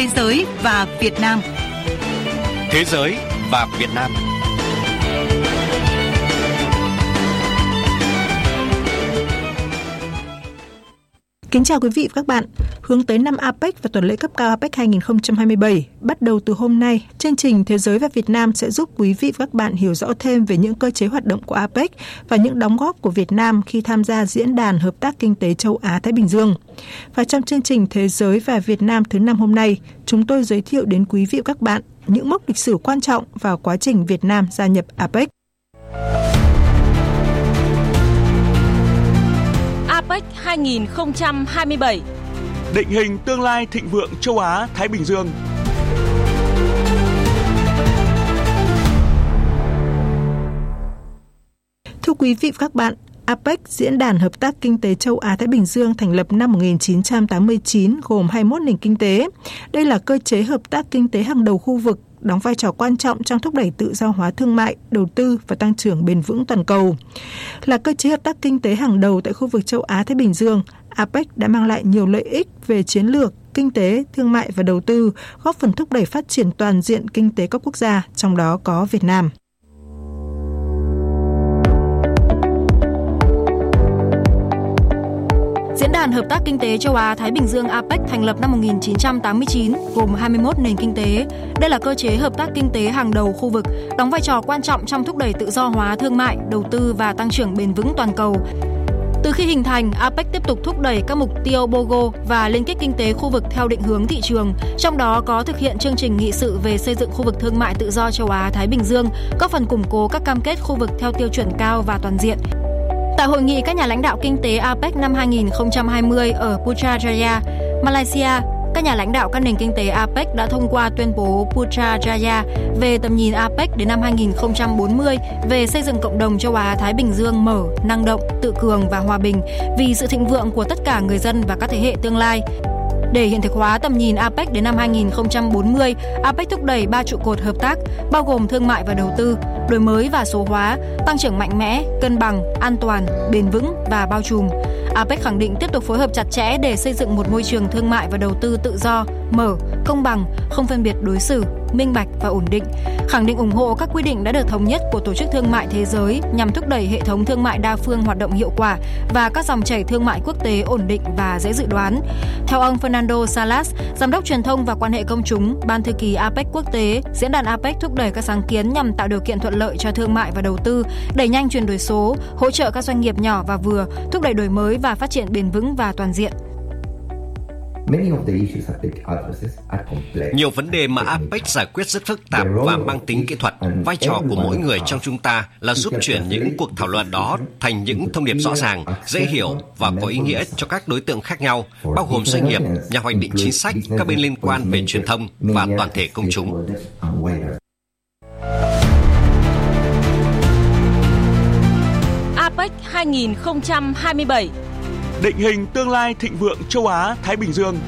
Thế giới và Việt Nam. Thế giới và Việt Nam. Kính chào quý vị và các bạn. Hướng tới năm APEC và tuần lễ cấp cao APEC 2027, bắt đầu từ hôm nay, chương trình Thế giới và Việt Nam sẽ giúp quý vị và các bạn hiểu rõ thêm về những cơ chế hoạt động của APEC và những đóng góp của Việt Nam khi tham gia Diễn đàn Hợp tác Kinh tế Châu Á-Thái Bình Dương. Và trong chương trình Thế giới và Việt Nam thứ 5 hôm nay, chúng tôi giới thiệu đến quý vị và các bạn những mốc lịch sử quan trọng vào quá trình Việt Nam gia nhập APEC. APEC 2027. Định hình tương lai thịnh vượng châu Á-Thái Bình Dương. Thưa quý vị và các bạn, APEC, Diễn đàn Hợp tác Kinh tế Châu Á-Thái Bình Dương thành lập năm 1989 gồm 21 nền kinh tế. Đây là cơ chế hợp tác kinh tế hàng đầu khu vực, đóng vai trò quan trọng trong thúc đẩy tự do hóa thương mại, đầu tư và tăng trưởng bền vững toàn cầu. Là cơ chế hợp tác kinh tế hàng đầu tại khu vực châu Á-Thái Bình Dương, APEC đã mang lại nhiều lợi ích về chiến lược, kinh tế, thương mại và đầu tư, góp phần thúc đẩy phát triển toàn diện kinh tế các quốc gia, trong đó có Việt Nam. Diễn đàn Hợp tác Kinh tế Châu Á-Thái Bình Dương APEC thành lập năm 1989, gồm 21 nền kinh tế. Đây là cơ chế hợp tác kinh tế hàng đầu khu vực, đóng vai trò quan trọng trong thúc đẩy tự do hóa thương mại, đầu tư và tăng trưởng bền vững toàn cầu. Từ khi hình thành, APEC tiếp tục thúc đẩy các mục tiêu BOGO và liên kết kinh tế khu vực theo định hướng thị trường, trong đó có thực hiện chương trình nghị sự về xây dựng khu vực thương mại tự do châu Á-Thái Bình Dương, góp phần củng cố các cam kết khu vực theo tiêu chuẩn cao và toàn diện. Tại hội nghị các nhà lãnh đạo kinh tế APEC năm 2020 ở Putrajaya, Malaysia, các nhà lãnh đạo các nền kinh tế APEC đã thông qua tuyên bố Putrajaya về tầm nhìn APEC đến năm 2040 về xây dựng cộng đồng châu Á-Thái Bình Dương mở, năng động, tự cường và hòa bình vì sự thịnh vượng của tất cả người dân và các thế hệ tương lai. Để hiện thực hóa tầm nhìn APEC đến năm 2040, APEC thúc đẩy 3 trụ cột hợp tác, bao gồm thương mại và đầu tư, đổi mới và số hóa, tăng trưởng mạnh mẽ, cân bằng, an toàn, bền vững và bao trùm. APEC khẳng định tiếp tục phối hợp chặt chẽ để xây dựng một môi trường thương mại và đầu tư tự do, mở, công bằng, không phân biệt đối xử, minh bạch và ổn định, khẳng định ủng hộ các quy định đã được thống nhất của Tổ chức Thương mại Thế giới nhằm thúc đẩy hệ thống thương mại đa phương hoạt động hiệu quả và các dòng chảy thương mại quốc tế ổn định và dễ dự đoán. Theo ông Fernando Salas, Giám đốc truyền thông và quan hệ công chúng, Ban thư ký APEC quốc tế, diễn đàn APEC thúc đẩy các sáng kiến nhằm tạo điều kiện thuận lợi cho thương mại và đầu tư, đẩy nhanh chuyển đổi số, hỗ trợ các doanh nghiệp nhỏ và vừa, thúc đẩy đổi mới và phát triển bền vững và toàn diện. Nhiều vấn đề mà APEC giải quyết rất phức tạp và mang tính kỹ thuật. Vai trò của mỗi người trong chúng ta là giúp chuyển những cuộc thảo luận đó thành những thông điệp rõ ràng, dễ hiểu và có ý nghĩa cho các đối tượng khác nhau, bao gồm doanh nghiệp, nhà hoạch định chính sách, các bên liên quan về truyền thông và toàn thể công chúng. APEC 2027. Định hình tương lai thịnh vượng châu Á-Thái Bình Dương.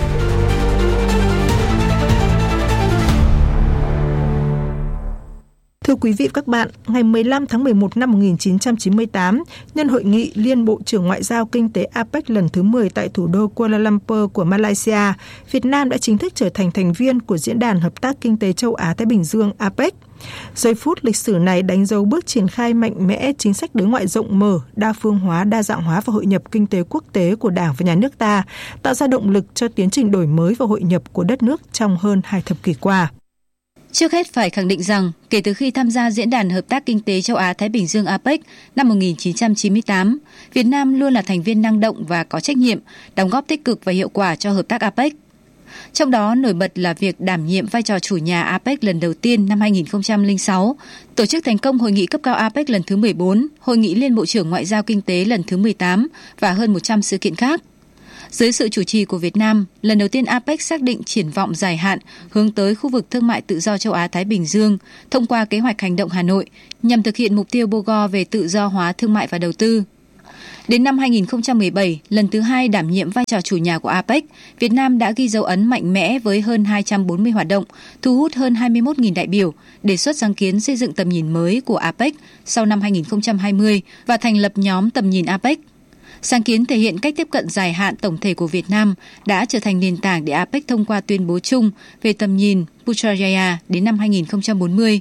Thưa quý vị và các bạn, ngày 15 tháng 11 năm 1998, nhân hội nghị Liên Bộ trưởng Ngoại giao Kinh tế APEC lần thứ 10 tại thủ đô Kuala Lumpur của Malaysia, Việt Nam đã chính thức trở thành thành viên của Diễn đàn Hợp tác Kinh tế Châu Á-Thái Bình Dương APEC. Giây phút lịch sử này đánh dấu bước triển khai mạnh mẽ chính sách đối ngoại rộng mở, đa phương hóa, đa dạng hóa và hội nhập kinh tế quốc tế của Đảng và Nhà nước ta, tạo ra động lực cho tiến trình đổi mới và hội nhập của đất nước trong hơn 2 thập kỷ qua. Trước hết phải khẳng định rằng, kể từ khi tham gia Diễn đàn Hợp tác Kinh tế Châu Á-Thái Bình Dương APEC năm 1998, Việt Nam luôn là thành viên năng động và có trách nhiệm, đóng góp tích cực và hiệu quả cho hợp tác APEC. Trong đó nổi bật là việc đảm nhiệm vai trò chủ nhà APEC lần đầu tiên năm 2006, tổ chức thành công Hội nghị cấp cao APEC lần thứ 14, Hội nghị Liên Bộ trưởng Ngoại giao Kinh tế lần thứ 18 và hơn 100 sự kiện khác. Dưới sự chủ trì của Việt Nam, lần đầu tiên APEC xác định triển vọng dài hạn hướng tới khu vực thương mại tự do châu Á-Thái Bình Dương thông qua kế hoạch hành động Hà Nội nhằm thực hiện mục tiêu BOGO về tự do hóa thương mại và đầu tư. Đến năm 2017, lần thứ 2 đảm nhiệm vai trò chủ nhà của APEC, Việt Nam đã ghi dấu ấn mạnh mẽ với hơn 240 hoạt động, thu hút hơn 21.000 đại biểu, đề xuất sáng kiến xây dựng tầm nhìn mới của APEC sau năm 2020 và thành lập nhóm tầm nhìn APEC. Sáng kiến thể hiện cách tiếp cận dài hạn tổng thể của Việt Nam đã trở thành nền tảng để APEC thông qua tuyên bố chung về tầm nhìn Putrajaya đến năm 2040.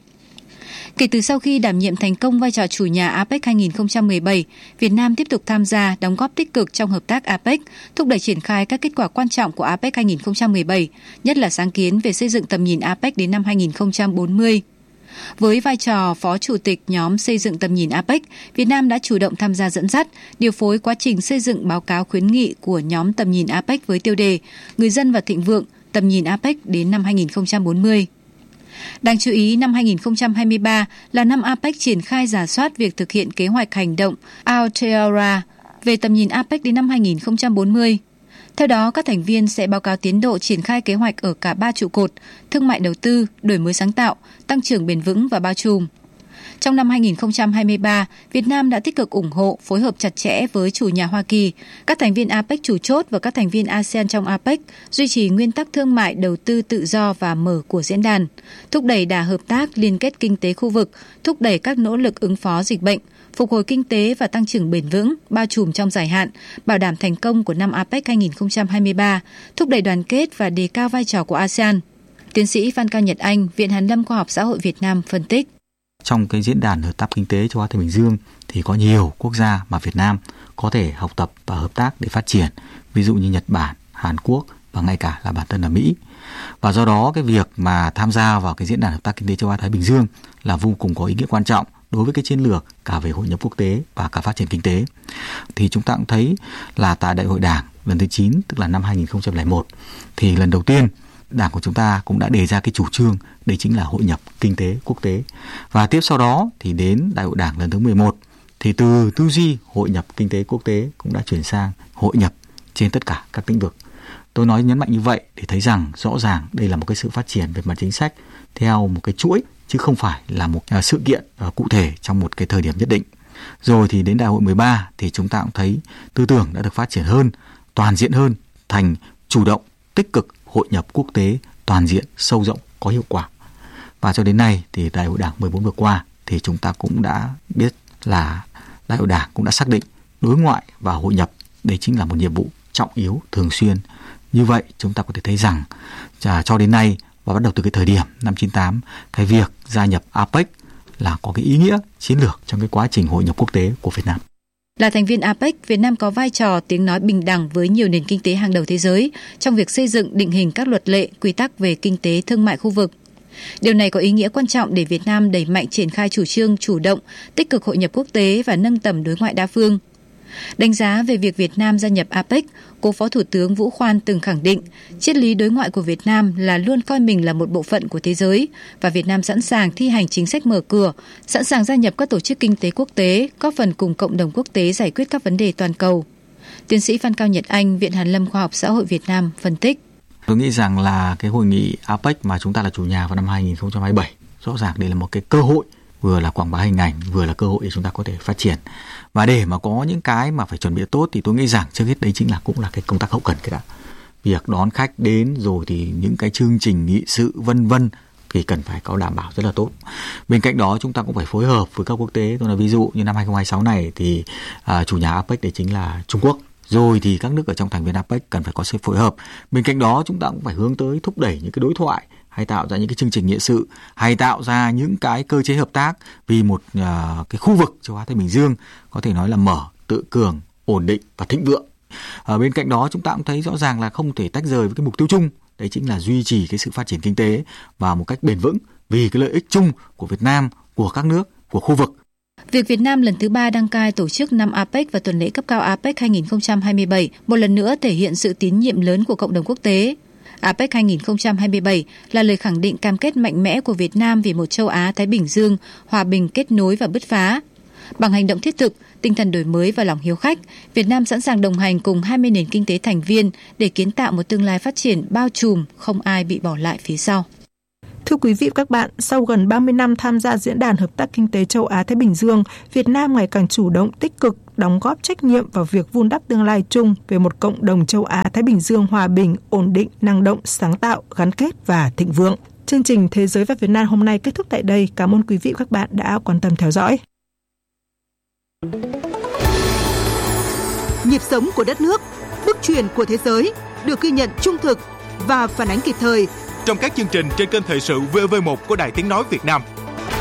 Kể từ sau khi đảm nhiệm thành công vai trò chủ nhà APEC 2017, Việt Nam tiếp tục tham gia, đóng góp tích cực trong hợp tác APEC, thúc đẩy triển khai các kết quả quan trọng của APEC 2017, nhất là sáng kiến về xây dựng tầm nhìn APEC đến năm 2040. Với vai trò Phó Chủ tịch nhóm xây dựng tầm nhìn APEC, Việt Nam đã chủ động tham gia dẫn dắt, điều phối quá trình xây dựng báo cáo khuyến nghị của nhóm tầm nhìn APEC với tiêu đề Người dân và thịnh vượng, tầm nhìn APEC đến năm 2040. Đáng chú ý, năm 2023 là năm APEC triển khai rà soát việc thực hiện kế hoạch hành động Aotearoa về tầm nhìn APEC đến năm 2040. Theo đó, các thành viên sẽ báo cáo tiến độ triển khai kế hoạch ở cả 3 trụ cột: thương mại đầu tư, đổi mới sáng tạo, tăng trưởng bền vững và bao trùm. Trong năm 2023, Việt Nam đã tích cực ủng hộ, phối hợp chặt chẽ với chủ nhà Hoa Kỳ, các thành viên APEC chủ chốt và các thành viên ASEAN trong APEC, duy trì nguyên tắc thương mại đầu tư tự do và mở của diễn đàn, thúc đẩy đà hợp tác liên kết kinh tế khu vực, thúc đẩy các nỗ lực ứng phó dịch bệnh, phục hồi kinh tế và tăng trưởng bền vững, bao trùm trong dài hạn, bảo đảm thành công của năm APEC 2023, thúc đẩy đoàn kết và đề cao vai trò của ASEAN. Tiến sĩ Phan Cao Nhật Anh, Viện Hàn lâm Khoa học Xã hội Việt Nam phân tích. Trong cái diễn đàn hợp tác kinh tế châu Á Thái Bình Dương thì có nhiều quốc gia mà Việt Nam có thể học tập và hợp tác để phát triển, ví dụ như Nhật Bản, Hàn Quốc và ngay cả là bản thân là Mỹ. Và do đó cái việc mà tham gia vào cái diễn đàn hợp tác kinh tế châu Á Thái Bình Dương là vô cùng có ý nghĩa quan trọng đối với cái chiến lược cả về hội nhập quốc tế và cả phát triển kinh tế. Thì chúng ta cũng thấy là tại Đại hội Đảng lần thứ 9, tức là năm 2001, thì lần đầu tiên Đảng của chúng ta cũng đã đề ra cái chủ trương, đấy chính là hội nhập kinh tế quốc tế. Và tiếp sau đó thì đến Đại hội Đảng lần thứ 11, thì từ tư duy hội nhập kinh tế quốc tế cũng đã chuyển sang hội nhập trên tất cả các lĩnh vực. Tôi nói nhấn mạnh như vậy để thấy rằng rõ ràng đây là một cái sự phát triển về mặt chính sách theo một cái chuỗi, chứ không phải là một sự kiện cụ thể trong một cái thời điểm nhất định. Rồi thì đến Đại hội 13 thì chúng ta cũng thấy tư tưởng đã được phát triển hơn, toàn diện hơn, thành chủ động, tích cực hội nhập quốc tế toàn diện, sâu rộng, có hiệu quả. Và cho đến nay thì Đại hội Đảng 14 vừa qua thì chúng ta cũng đã biết là Đại hội Đảng cũng đã xác định đối ngoại và hội nhập đấy chính là một nhiệm vụ trọng yếu thường xuyên. Như vậy chúng ta có thể thấy rằng cho đến nay và bắt đầu từ cái thời điểm năm 98, cái việc gia nhập APEC là có cái ý nghĩa chiến lược trong cái quá trình hội nhập quốc tế của Việt Nam. Là thành viên APEC, Việt Nam có vai trò tiếng nói bình đẳng với nhiều nền kinh tế hàng đầu thế giới trong việc xây dựng định hình các luật lệ, quy tắc về kinh tế thương mại khu vực. Điều này có ý nghĩa quan trọng để Việt Nam đẩy mạnh triển khai chủ trương chủ động, tích cực hội nhập quốc tế và nâng tầm đối ngoại đa phương. Đánh giá về việc Việt Nam gia nhập APEC, Cố Phó Thủ tướng Vũ Khoan từng khẳng định, triết lý đối ngoại của Việt Nam là luôn coi mình là một bộ phận của thế giới và Việt Nam sẵn sàng thi hành chính sách mở cửa, sẵn sàng gia nhập các tổ chức kinh tế quốc tế, góp phần cùng cộng đồng quốc tế giải quyết các vấn đề toàn cầu. Tiến sĩ Phan Cao Nhật Anh, Viện Hàn lâm Khoa học Xã hội Việt Nam phân tích. Tôi nghĩ rằng là cái hội nghị APEC mà chúng ta là chủ nhà vào năm 2027, rõ ràng đây là một cái cơ hội, vừa là quảng bá hình ảnh, vừa là cơ hội để chúng ta có thể phát triển. Và để mà có những cái mà phải chuẩn bị tốt thì tôi nghĩ rằng trước hết đấy chính là cũng là cái công tác hậu cần cái đã. Việc đón khách đến rồi thì những cái chương trình nghị sự vân vân thì cần phải có đảm bảo rất là tốt. Bên cạnh đó chúng ta cũng phải phối hợp với các quốc tế. Tôi nói ví dụ như năm 2026 này thì chủ nhà APEC đấy chính là Trung Quốc. Rồi thì các nước ở trong thành viên APEC cần phải có sự phối hợp. Bên cạnh đó chúng ta cũng phải hướng tới thúc đẩy những cái đối thoại, hay tạo ra những cái chương trình nghị sự, hay tạo ra những cái cơ chế hợp tác vì một cái khu vực châu Á Thái Bình Dương có thể nói là mở, tự cường, ổn định và thịnh vượng. Bên cạnh đó chúng ta cũng thấy rõ ràng là không thể tách rời với cái mục tiêu chung, đấy chính là duy trì cái sự phát triển kinh tế và một cách bền vững vì cái lợi ích chung của Việt Nam, của các nước, của khu vực. Việc Việt Nam lần thứ 3 đăng cai tổ chức năm APEC và tuần lễ cấp cao APEC 2027 một lần nữa thể hiện sự tín nhiệm lớn của cộng đồng quốc tế. APEC 2027 là lời khẳng định cam kết mạnh mẽ của Việt Nam vì một châu Á-Thái Bình Dương hòa bình, kết nối và bứt phá. Bằng hành động thiết thực, tinh thần đổi mới và lòng hiếu khách, Việt Nam sẵn sàng đồng hành cùng 20 nền kinh tế thành viên để kiến tạo một tương lai phát triển bao trùm, không ai bị bỏ lại phía sau. Thưa quý vị và các bạn, sau gần 30 năm tham gia Diễn đàn Hợp tác Kinh tế Châu Á-Thái Bình Dương, Việt Nam ngày càng chủ động, tích cực, đóng góp trách nhiệm vào việc vun đắp tương lai chung về một cộng đồng châu Á-Thái Bình Dương hòa bình, ổn định, năng động, sáng tạo, gắn kết và thịnh vượng. Chương trình Thế giới và Việt Nam hôm nay kết thúc tại đây. Cảm ơn quý vị và các bạn đã quan tâm theo dõi. nhịp sống của đất nước, bước chuyển của thế giới được ghi nhận trung thực và phản ánh kịp thời trong các chương trình trên kênh Thời sự VV1 của Đài Tiếng nói Việt Nam.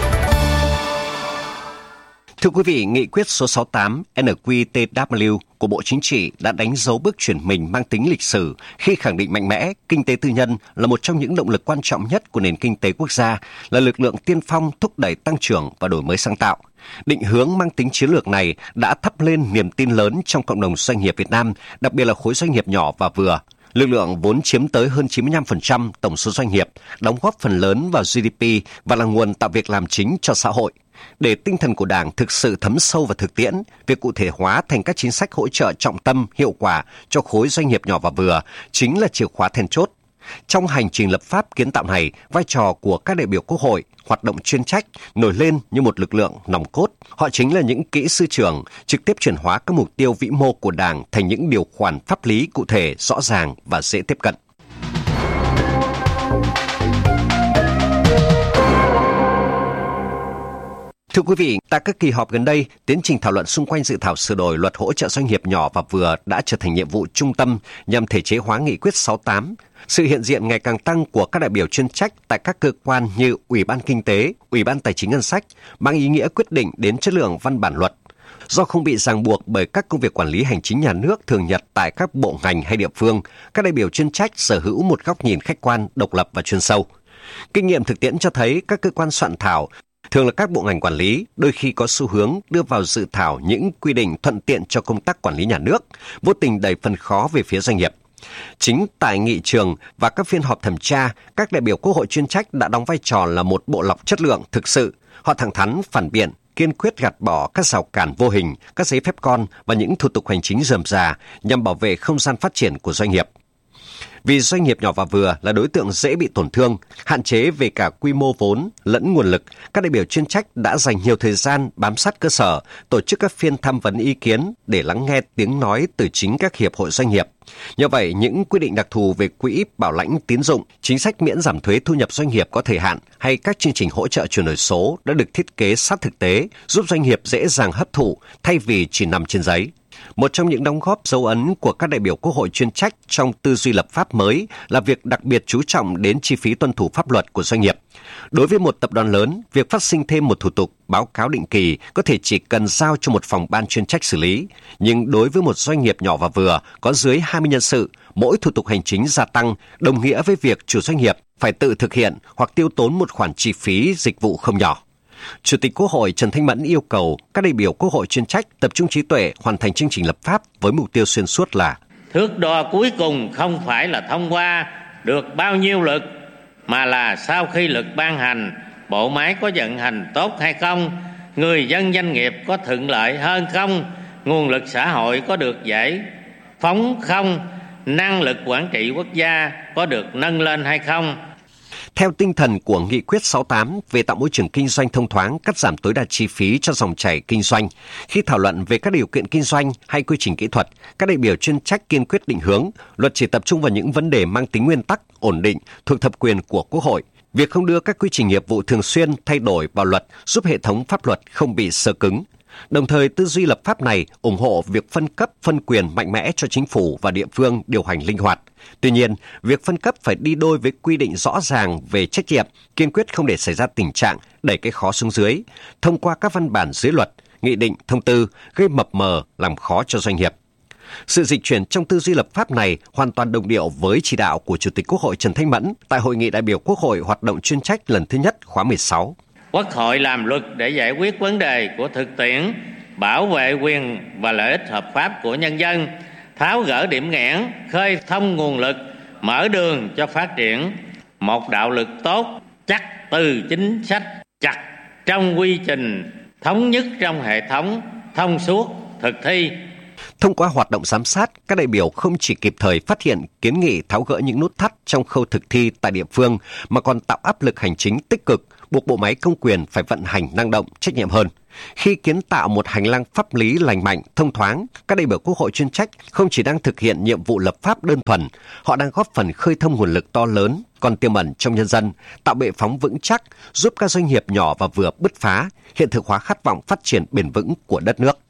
Thưa quý vị, nghị quyết số 68 NQTW của Bộ Chính trị đã đánh dấu bước chuyển mình mang tính lịch sử khi khẳng định mạnh mẽ kinh tế tư nhân là một trong những động lực quan trọng nhất của nền kinh tế quốc gia, là lực lượng tiên phong thúc đẩy tăng trưởng và đổi mới sáng tạo. Định hướng mang tính chiến lược này đã thắp lên niềm tin lớn trong cộng đồng doanh nghiệp Việt Nam, đặc biệt là khối doanh nghiệp nhỏ và vừa. Lực lượng vốn chiếm tới hơn 95% tổng số doanh nghiệp, đóng góp phần lớn vào GDP và là nguồn tạo việc làm chính cho xã hội. Để tinh thần của Đảng thực sự thấm sâu vào thực tiễn, việc cụ thể hóa thành các chính sách hỗ trợ trọng tâm, hiệu quả cho khối doanh nghiệp nhỏ và vừa chính là chìa khóa then chốt. Trong hành trình lập pháp kiến tạo này, vai trò của các đại biểu Quốc hội, hoạt động chuyên trách nổi lên như một lực lượng nòng cốt. Họ chính là những kỹ sư trưởng trực tiếp chuyển hóa các mục tiêu vĩ mô của Đảng thành những điều khoản pháp lý cụ thể, rõ ràng và dễ tiếp cận. Thưa quý vị, tại các kỳ họp gần đây, tiến trình thảo luận xung quanh dự thảo sửa đổi luật hỗ trợ doanh nghiệp nhỏ và vừa đã trở thành nhiệm vụ trung tâm nhằm thể chế hóa nghị quyết 68. Sự hiện diện ngày càng tăng của các đại biểu chuyên trách tại các cơ quan như Ủy ban Kinh tế, Ủy ban Tài chính Ngân sách mang ý nghĩa quyết định đến chất lượng văn bản luật. Do không bị ràng buộc bởi các công việc quản lý hành chính nhà nước thường nhật tại các bộ ngành hay địa phương, các đại biểu chuyên trách sở hữu một góc nhìn khách quan, độc lập và chuyên sâu. Kinh nghiệm thực tiễn cho thấy các cơ quan soạn thảo, thường là các bộ ngành quản lý, đôi khi có xu hướng đưa vào dự thảo những quy định thuận tiện cho công tác quản lý nhà nước, vô tình đẩy phần khó về phía doanh nghiệp. Chính tại nghị trường và các phiên họp thẩm tra, các đại biểu Quốc hội chuyên trách đã đóng vai trò là một bộ lọc chất lượng thực sự. Họ thẳng thắn phản biện, kiên quyết gạt bỏ các rào cản vô hình, các giấy phép con và những thủ tục hành chính rườm rà nhằm bảo vệ không gian phát triển của doanh nghiệp. Vì doanh nghiệp nhỏ và vừa là đối tượng dễ bị tổn thương, hạn chế về cả quy mô vốn lẫn nguồn lực, các đại biểu chuyên trách đã dành nhiều thời gian bám sát cơ sở, tổ chức các phiên tham vấn ý kiến để lắng nghe tiếng nói từ chính các hiệp hội doanh nghiệp. Nhờ vậy, những quy định đặc thù về quỹ bảo lãnh tín dụng, chính sách miễn giảm thuế thu nhập doanh nghiệp có thời hạn hay các chương trình hỗ trợ chuyển đổi số đã được thiết kế sát thực tế, giúp doanh nghiệp dễ dàng hấp thụ thay vì chỉ nằm trên giấy. Một trong những đóng góp dấu ấn của các đại biểu Quốc hội chuyên trách trong tư duy lập pháp mới là việc đặc biệt chú trọng đến chi phí tuân thủ pháp luật của doanh nghiệp. Đối với một tập đoàn lớn, việc phát sinh thêm một thủ tục báo cáo định kỳ có thể chỉ cần giao cho một phòng ban chuyên trách xử lý. Nhưng đối với một doanh nghiệp nhỏ và vừa có dưới 20 nhân sự, mỗi thủ tục hành chính gia tăng đồng nghĩa với việc chủ doanh nghiệp phải tự thực hiện hoặc tiêu tốn một khoản chi phí dịch vụ không nhỏ. Chủ tịch Quốc hội Trần Thanh Mẫn yêu cầu các đại biểu Quốc hội chuyên trách tập trung trí tuệ hoàn thành chương trình lập pháp với mục tiêu xuyên suốt là thước đo cuối cùng không phải là thông qua được bao nhiêu luật, mà là sau khi luật ban hành, bộ máy có vận hành tốt hay không, người dân doanh nghiệp có thuận lợi hơn không, nguồn lực xã hội có được giải phóng không, năng lực quản trị quốc gia có được nâng lên hay không. Theo tinh thần của Nghị quyết 68 về tạo môi trường kinh doanh thông thoáng, cắt giảm tối đa chi phí cho dòng chảy kinh doanh, khi thảo luận về các điều kiện kinh doanh hay quy trình kỹ thuật, các đại biểu chuyên trách kiên quyết định hướng, luật chỉ tập trung vào những vấn đề mang tính nguyên tắc, ổn định, thuộc thẩm quyền của Quốc hội. Việc không đưa các quy trình nghiệp vụ thường xuyên thay đổi vào luật giúp hệ thống pháp luật không bị xơ cứng. Đồng thời, tư duy lập pháp này ủng hộ việc phân cấp, phân quyền mạnh mẽ cho chính phủ và địa phương điều hành linh hoạt. Tuy nhiên, việc phân cấp phải đi đôi với quy định rõ ràng về trách nhiệm, kiên quyết không để xảy ra tình trạng đẩy cái khó xuống dưới, thông qua các văn bản dưới luật, nghị định, thông tư, gây mập mờ, làm khó cho doanh nghiệp. Sự dịch chuyển trong tư duy lập pháp này hoàn toàn đồng điệu với chỉ đạo của Chủ tịch Quốc hội Trần Thanh Mẫn tại Hội nghị đại biểu Quốc hội hoạt động chuyên trách lần thứ nhất khóa 16. Quốc hội làm luật để giải quyết vấn đề của thực tiễn, bảo vệ quyền và lợi ích hợp pháp của nhân dân, tháo gỡ điểm nghẽn, khơi thông nguồn lực, mở đường cho phát triển. Một đạo lực tốt, chắc từ chính sách, chặt trong quy trình, thống nhất trong hệ thống, thông suốt, thực thi. Thông qua hoạt động giám sát, các đại biểu không chỉ kịp thời phát hiện, kiến nghị tháo gỡ những nút thắt trong khâu thực thi tại địa phương, mà còn tạo áp lực hành chính tích cực, buộc bộ máy công quyền phải vận hành năng động, trách nhiệm hơn. Khi kiến tạo một hành lang pháp lý lành mạnh, thông thoáng, các đại biểu Quốc hội chuyên trách không chỉ đang thực hiện nhiệm vụ lập pháp đơn thuần, họ đang góp phần khơi thông nguồn lực to lớn còn tiềm ẩn trong nhân dân, tạo bệ phóng vững chắc, giúp các doanh nghiệp nhỏ và vừa bứt phá, hiện thực hóa khát vọng phát triển bền vững của đất nước.